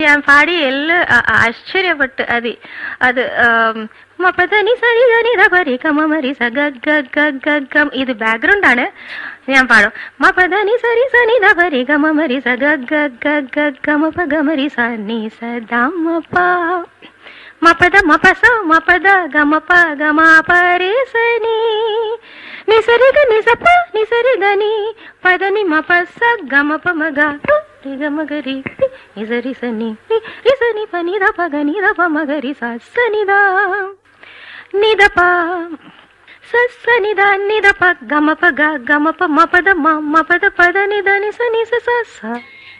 ഞാൻ പാടി എല്ലാം ആശ്ചര്യപ്പെട്ട് അത് മപദനി സരി ധനി ധ പരി ഗമ മരി സ ഗ ഗ ഗ ഗ ഗം. ഇത് ബാക്ക്ഗ്രൗണ്ട് ആണ്, ഞാൻ പാടും. മപദനി സരി സനി ധ പരി ഗമ മരി സ ഗ ഗ ഗ ഗ ഗമ പ ഗമരി സ നി സ ദ മ പ മപദ മപസ മപദ ഗമ പ ഗമ പരി സ നി നി സരി ഗ നി സ പ നി സരി ഗ നി പദനി മപസ ഗമ പ മ ഗ രി ഗ മ ഗ രി നി സരി സ നി രി സ നി പ നി ധ പ ഗ നി ധ പ మ గ రి స స ని ధ ని ధ ప స స ని ధ ని ధ ప గ మ ప గ గ మ ప మ ప ద మ మ ప ద ప ద ని ధ ని స ని స స స